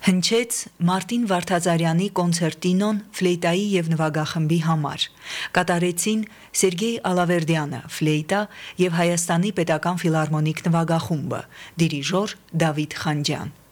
Հնչեց Մարտին Վարդազարյանի կոնցերտինոն ֆլեյտայի և նվագախմբի համար։ Կատարեցին Սերգեյ Ալավերդյանը ֆլեյտա և Հայաստանի պետական ֆիլհարմոնիկ նվագախումբը, դիրիժոր Դավիթ Խանջյան։